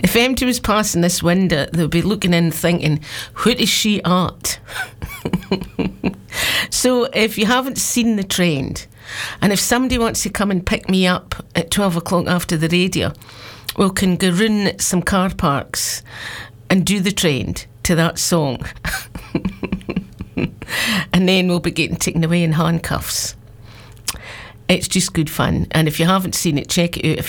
If MD was passing this window, they'll be looking in thinking, what is she at? So if you haven't seen the train, and if somebody wants to come and pick me up at 12 o'clock after the radio, we can go round some car parks and do the train to that song. And then we'll be getting taken away in handcuffs. It's just good fun. And if you haven't seen it, check it out. If